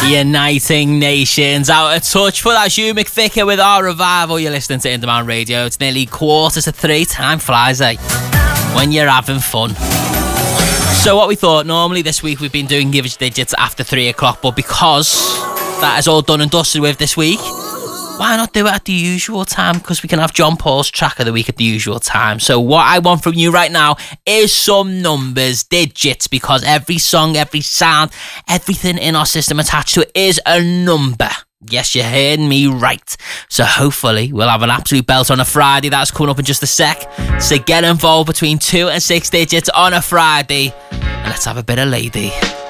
Uniting Nations, Out of Touch. For that, Hugh McVicker with Our Revival. You're listening to In Demand Radio. It's nearly 2:45. Time flies, eh? When you're having fun. So what we thought, normally this week we've been doing Give Us Your Digits after 3 o'clock, but because that is all done and dusted with this week, why not do it at the usual time? Because we can have John Paul's track of the week at the usual time. So what I want from you right now is some numbers, digits, because every song, every sound, everything in our system attached to it is a number. Yes, you heard me right. So hopefully we'll have an absolute belt on a Friday. That's coming up in just a sec. So get involved between 2 and 6 digits on a Friday. And let's have a bit of lady.